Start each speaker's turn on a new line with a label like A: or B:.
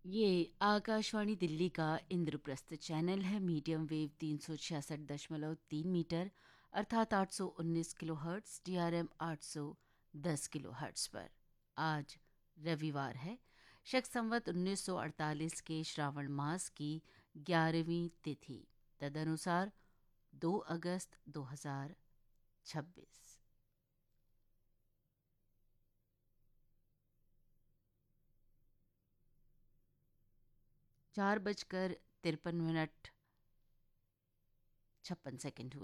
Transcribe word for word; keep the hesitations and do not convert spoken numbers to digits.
A: ये आकाशवाणी दिल्ली का इंद्रप्रस्थ चैनल है। मीडियम वेव तीन सौ छियासठ दशमलव तीन मीटर अर्थात आठ सौ उन्नीस kilo hertz, D R M आठ सौ दस किलो हर्ट्स पर। आज रविवार है। शक संवत उन्नीस सौ अड़तालीस के श्रावण मास की ग्यारहवीं तिथि, तदनुसार दो अगस्त दो हजार छब्बीस। चार बजकर तिरपन मिनट छप्पन सेकंड हुए।